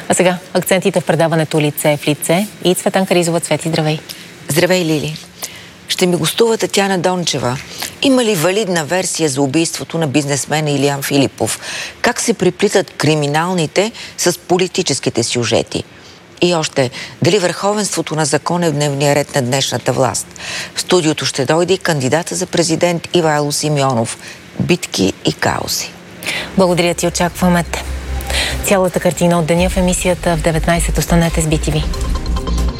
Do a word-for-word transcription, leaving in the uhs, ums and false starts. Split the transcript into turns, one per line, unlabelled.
А сега акцентите в предаването Лице в лице и Цветанка Ризова. Цвети, здравей!
Здравей, Лили! Ще ми гостува Татяна Дончева. Има ли валидна версия за убийството на бизнесмена Илиян Филипов? Как се приплитат криминалните с политическите сюжети? И още, дали върховенството на закон е в дневния ред на днешната власт? В студиото ще дойде и кандидата за президент Ивайло Симеонов. Битки и хаоси.
Благодаря ти, очакваме те. Цялата картина от деня в емисията в деветнайсет. Останете с би ти ви.